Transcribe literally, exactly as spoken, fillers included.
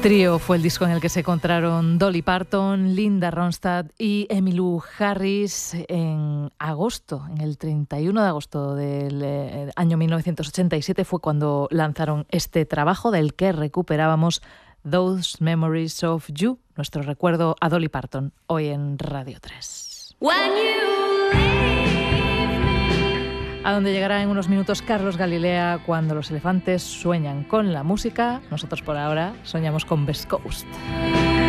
Trío fue el disco en el que se encontraron Dolly Parton, Linda Ronstadt y Emmylou Harris en agosto, en el treinta y uno de agosto del eh, año mil novecientos ochenta y siete fue cuando lanzaron este trabajo del que recuperábamos Those Memories of You, nuestro recuerdo a Dolly Parton, hoy en Radio tres. A donde llegará en unos minutos Carlos Galilea cuando los elefantes sueñan con la música. Nosotros por ahora soñamos con Best Coast.